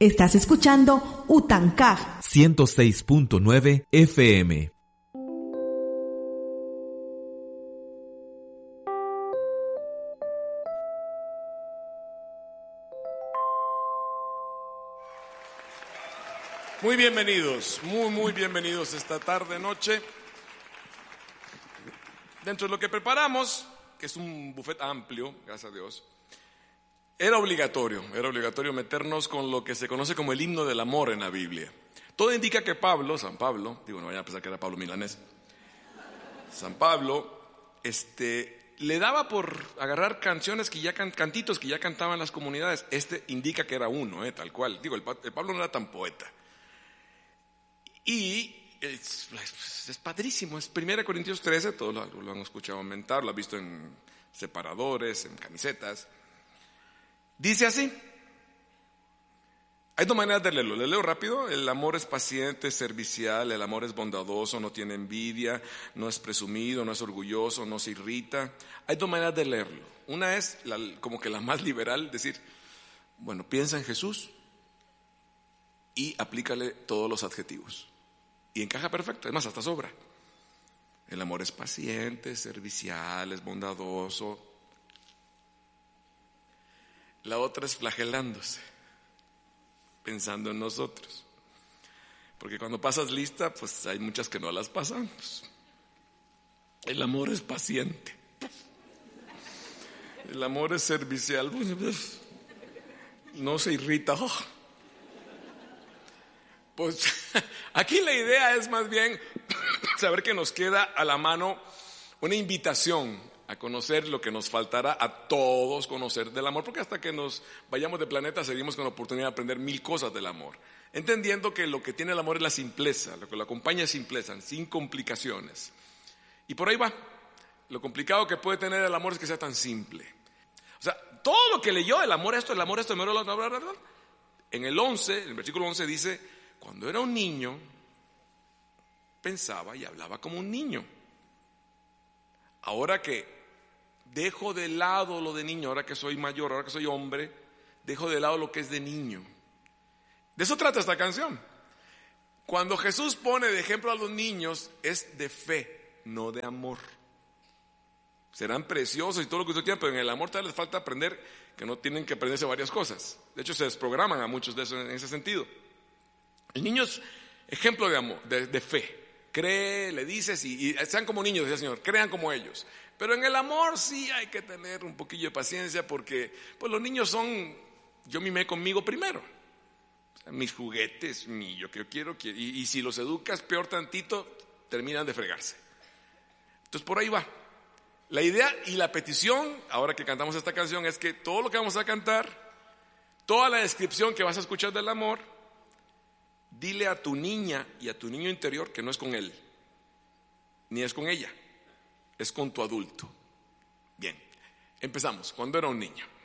Estás escuchando Utancaj 106.9 FM. Muy bienvenidos, muy bienvenidos esta tarde, noche. Dentro de lo que preparamos, que es un buffet amplio, gracias a Dios, era obligatorio meternos con lo que se conoce como el himno del amor en la Biblia. Todo indica que San Pablo, no vayan a pensar que era Pablo Milanés, San Pablo, le daba por agarrar canciones cantitos que ya cantaban las comunidades. Indica que era uno, tal cual. El Pablo no era tan poeta. Y es padrísimo, es 1 Corintios 13, todos lo han escuchado aumentar, lo han visto en separadores, en camisetas. Dice así, hay dos maneras de leerlo, le leo rápido. El amor es paciente, servicial, el amor es bondadoso, no tiene envidia, no es presumido, no es orgulloso, no se irrita. Hay dos maneras de leerlo. Una es como que la más liberal, decir, piensa en Jesús y aplícale todos los adjetivos. Y encaja perfecto, es más, hasta sobra. El amor es paciente, servicial, es bondadoso. La otra es flagelándose, pensando en nosotros. Porque cuando pasas lista, pues hay muchas que no las pasamos. El amor es paciente. El amor es servicial. No se irrita. Pues aquí la idea es más bien saber que nos queda a la mano una invitación a conocer lo que nos faltará a todos conocer del amor, porque hasta que nos vayamos de planeta seguimos con la oportunidad de aprender 1000 cosas del amor, entendiendo que lo que tiene el amor es la simpleza, lo que lo acompaña es simpleza, sin complicaciones. Y por ahí va, lo complicado que puede tener el amor es que sea tan simple. O sea, todo lo que leyó, el amor esto, en el versículo 11 dice, cuando era un niño, pensaba y hablaba como un niño. Ahora que dejo de lado lo de niño, ahora que soy mayor, ahora que soy hombre, dejo de lado lo que es de niño. De eso trata esta canción. Cuando Jesús pone de ejemplo a los niños, es de fe, no de amor. Serán preciosos y todo lo que usted quiera, pero en el amor tal les falta aprender que no tienen que aprenderse varias cosas. De hecho, se desprograman a muchos de eso en ese sentido. El niño es ejemplo de amor, de fe. Cree, le dices y sean como niños, decía el Señor, crean como ellos. Pero en el amor sí hay que tener un poquillo de paciencia porque los niños son, yo mimé conmigo primero. O sea, mis juguetes, yo quiero, y si los educas peor tantito, terminan de fregarse. Entonces por ahí va. La idea y la petición, ahora que cantamos esta canción, es que todo lo que vamos a cantar, toda la descripción que vas a escuchar del amor, dile a tu niña y a tu niño interior que no es con él, ni es con ella, es con tu adulto. Bien, empezamos. Cuando era un niño.